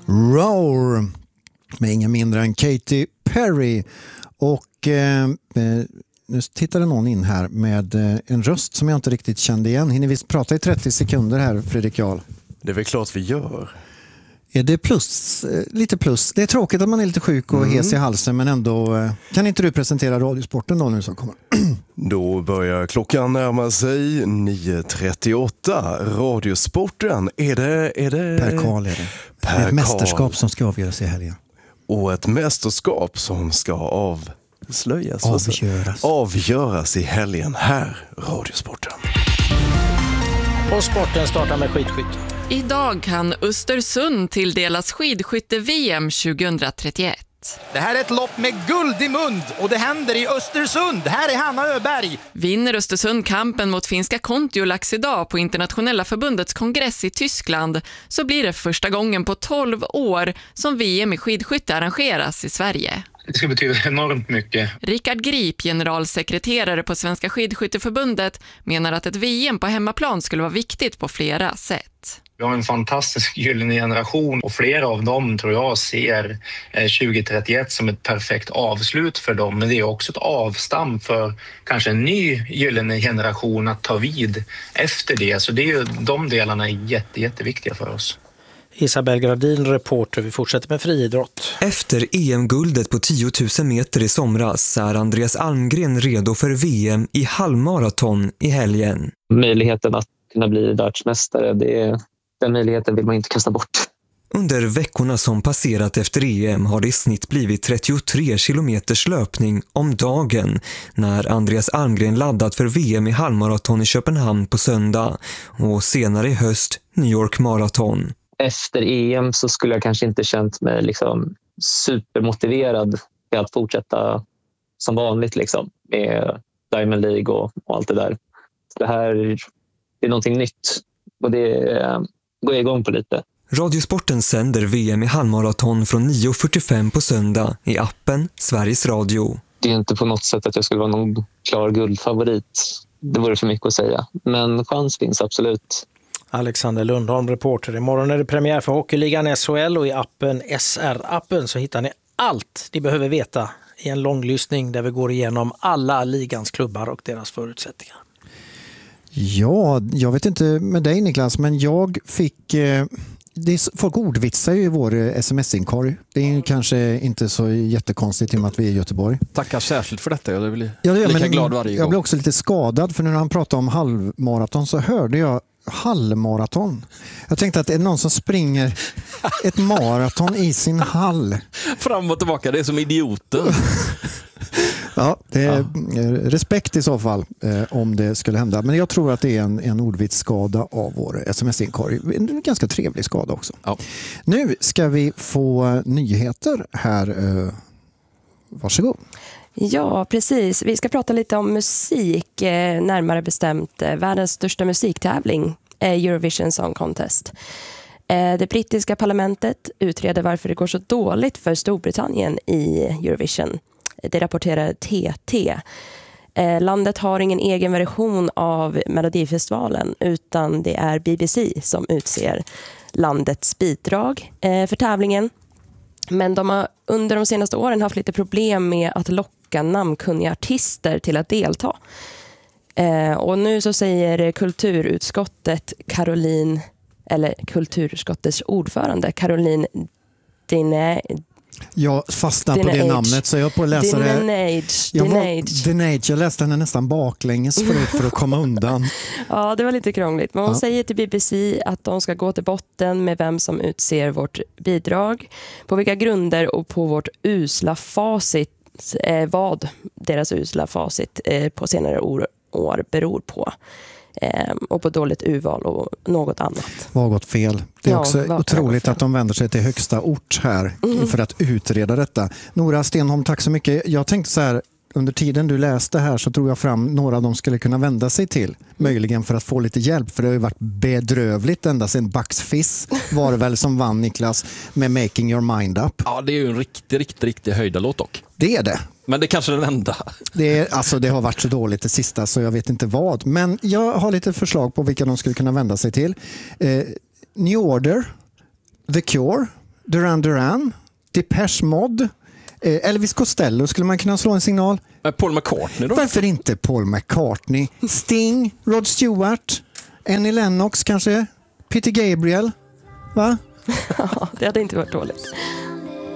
Roar med ingen mindre än Katy Perry. Och nu tittade någon in här med en röst som jag inte riktigt kände igen. Hinner vi prata i 30 sekunder här, Fredrik Jarl? Det är väl klart vi gör. Är det plus? Lite plus. Det är tråkigt att man är lite sjuk och hes i halsen, men ändå kan inte du presentera Radiosporten då nu som kommer? Då börjar klockan närma sig 9.38. Radiosporten, är det... Per Karl är det. Det är ett mästerskap som ska avgöras i helgen. Och ett mästerskap som ska avgöras i helgen här, Radiosporten. Och sporten startar med skidskytte. Idag kan Östersund tilldelas skidskytte-VM 2031. Det här är ett lopp med guld i mund och det händer i Östersund. Här är Hanna Öberg. Vinner Östersund kampen mot finska Kontiolax idag på internationella förbundets kongress i Tyskland så blir det första gången på 12 år som VM i skidskytte arrangeras i Sverige. Det ska betyda enormt mycket. Rickard Grip, generalsekreterare på Svenska skidskytteförbundet, menar att ett VM på hemmaplan skulle vara viktigt på flera sätt. Vi har en fantastisk gyllene generation och flera av dem tror jag ser 2031 som ett perfekt avslut för dem. Men det är också ett avstamp för kanske en ny gyllene generation att ta vid efter det. Så det är ju, de delarna är jätteviktiga för oss. Isabel Gradin, reporter. Vi fortsätter med friidrott. Efter EM-guldet på 10 000 meter i somras är Andreas Almgren redo för VM i halvmaraton i helgen. Möjligheten att kunna bli världsmästare, den möjligheten vill man inte kasta bort. Under veckorna som passerat efter EM har det i snitt blivit 33 kilometers löpning om dagen när Andreas Almgren laddat för VM i halvmaraton i Köpenhamn på söndag och senare i höst New York maraton. Efter EM så skulle jag kanske inte känt mig liksom supermotiverad till att fortsätta som vanligt liksom, med Diamond League och allt det där. Det här är någonting nytt och det går jag igång på lite. Radiosporten sänder VM i halvmaraton från 9.45 på söndag i appen Sveriges Radio. Det är inte på något sätt att jag skulle vara någon klar guldfavorit. Det vore för mycket att säga. Men chans finns absolut. Alexander Lundholm, reporter. Imorgon är det premiär för Hockeyligan SHL och i appen SR-appen så hittar ni allt ni behöver veta i en långlyssning där vi går igenom alla ligans klubbar och deras förutsättningar. Ja, jag vet inte med dig Niklas, men jag fick... folk ordvitsar ju i vår sms-inkorg. Det är ju kanske inte så jättekonstigt i och med att vi är i Göteborg. Tackar särskilt för detta. Jag blir lika glad varje gång. Jag blev också lite skadad för när han pratade om halvmaraton så hörde jag halvmaraton. Jag tänkte att det är någon som springer ett maraton i sin hall. Fram och tillbaka, det är som idioten. Ja, det är respekt i så fall om det skulle hända. Men jag tror att det är en ordvitsskada av vår sms-inkorg. En ganska trevlig skada också. Ja. Nu ska vi få nyheter här. Varsågod. Ja, precis. Vi ska prata lite om musik, närmare bestämt världens största musiktävling, Eurovision Song Contest. Det brittiska parlamentet utreder varför det går så dåligt för Storbritannien i Eurovision. Det rapporterar TT. Landet har ingen egen version av Melodifestivalen utan det är BBC som utser landets bidrag för tävlingen. Men de har under de senaste åren haft lite problem med att locka namnkunniga artister till att delta. Och nu så säger kulturutskottets ordförande Caroline Jag fastnar på det namnet så jag på att läsa Jag läste henne nästan baklänges för att komma undan. Ja, det var lite krångligt. Men hon säger till BBC att de ska gå till botten med vem som utser vårt bidrag, på vilka grunder och på vårt usla facit, vad deras usla facit på senare år beror på. Och på dåligt urval och något annat. Vad gått fel. Det är också otroligt att de vänder sig till högsta ort här för att utreda detta. Nora Stenholm, tack så mycket. Jag tänkte så här, under tiden du läste här så tog jag fram några de skulle kunna vända sig till. Möjligen för att få lite hjälp, för det har ju varit bedrövligt ända sedan Bucks Fizz var det väl som vann, Niklas, med Making Your Mind Up. Ja, det är ju en riktig höjdarlåt dock. Det är det. Men det är kanske den enda. Det har varit så dåligt det sista så jag vet inte vad. Men jag har lite förslag på vilka de skulle kunna vända sig till. New Order, The Cure, Duran Duran, Depeche Mode, Elvis Costello skulle man kunna slå en signal. Paul McCartney då? Varför inte Paul McCartney? Sting, Rod Stewart, Annie Lennox kanske, Peter Gabriel, va? Ja, det hade inte varit dåligt.